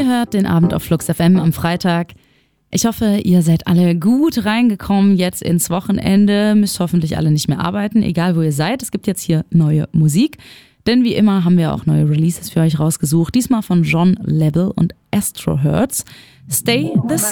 hört den Abend auf Flux FM am Freitag. Ich hoffe, ihr seid alle gut reingekommen jetzt ins Wochenende. Müsst hoffentlich alle nicht mehr arbeiten, egal wo ihr seid. Es gibt jetzt hier neue Musik. Denn wie immer haben wir auch neue Releases für euch rausgesucht. Diesmal von John Level und Astro Hertz. Stay the